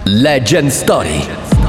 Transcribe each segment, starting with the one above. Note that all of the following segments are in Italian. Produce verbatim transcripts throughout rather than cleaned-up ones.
Legend Story.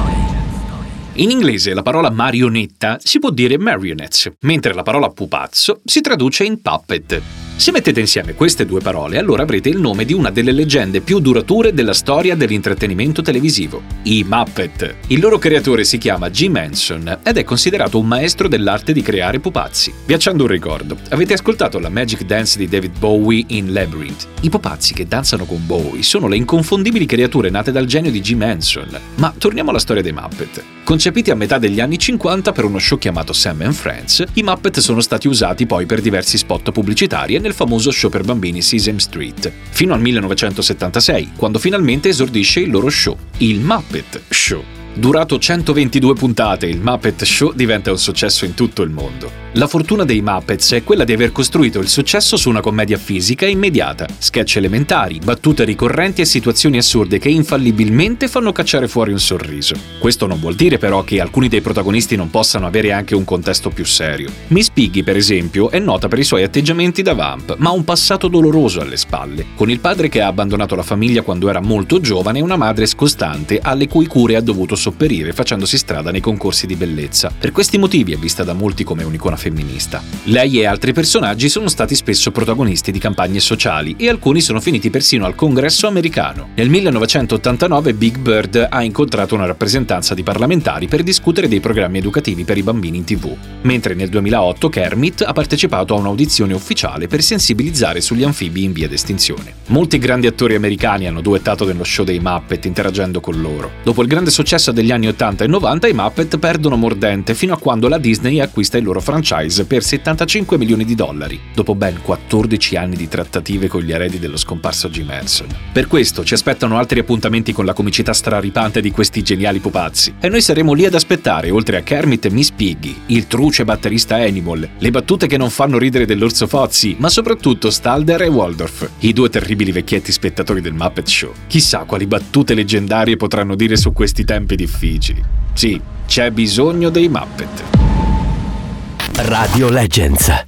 In inglese la parola marionetta si può dire marionettes, mentre la parola pupazzo si traduce in puppet. Se mettete insieme queste due parole, allora avrete il nome di una delle leggende più durature della storia dell'intrattenimento televisivo, i Muppet. Il loro creatore si chiama Jim Henson ed è considerato un maestro dell'arte di creare pupazzi. Vi accendo un ricordo: avete ascoltato la Magic Dance di David Bowie in Labyrinth? I pupazzi che danzano con Bowie sono le inconfondibili creature nate dal genio di Jim Henson. Ma torniamo alla storia dei Muppet. Concepiti a metà degli anni cinquanta per uno show chiamato Sam and Friends, i Muppet sono stati usati poi per diversi spot pubblicitari e nel famoso show per bambini Sesame Street, fino al millenovecentosettantasei, quando finalmente esordisce il loro show, il Muppet Show. Durato centoventidue puntate, il Muppet Show diventa un successo in tutto il mondo. La fortuna dei Muppets è quella di aver costruito il successo su una commedia fisica e immediata, sketch elementari, battute ricorrenti e situazioni assurde che infallibilmente fanno cacciare fuori un sorriso. Questo non vuol dire però che alcuni dei protagonisti non possano avere anche un contesto più serio. Miss Piggy, per esempio, è nota per i suoi atteggiamenti da vamp, ma ha un passato doloroso alle spalle, con il padre che ha abbandonato la famiglia quando era molto giovane e una madre scostante alle cui cure ha dovuto sopperire facendosi strada nei concorsi di bellezza. Per questi motivi è vista da molti come un'icona femminista. Lei e altri personaggi sono stati spesso protagonisti di campagne sociali e alcuni sono finiti persino al Congresso americano. Nel millenovecentottantanove Big Bird ha incontrato una rappresentanza di parlamentari per discutere dei programmi educativi per i bambini in tivù, mentre nel duemilaotto Kermit ha partecipato a un'audizione ufficiale per sensibilizzare sugli anfibi in via d'estinzione. Molti grandi attori americani hanno duettato nello show dei Muppet interagendo con loro. Dopo il grande successo degli anni ottanta e novanta, i Muppet perdono mordente fino a quando la Disney acquista il loro franchise per settantacinque milioni di dollari, dopo ben quattordici anni di trattative con gli eredi dello scomparso Jim Henson. Per questo ci aspettano altri appuntamenti con la comicità straripante di questi geniali pupazzi, e noi saremo lì ad aspettare, oltre a Kermit e Miss Piggy, il truce batterista Animal, le battute che non fanno ridere dell'orso Fozzie, ma soprattutto Stalder e Waldorf, i due terribili vecchietti spettatori del Muppet Show. Chissà quali battute leggendarie potranno dire su questi tempi difficili. Sì, c'è bisogno dei Muppet. Radio Legends.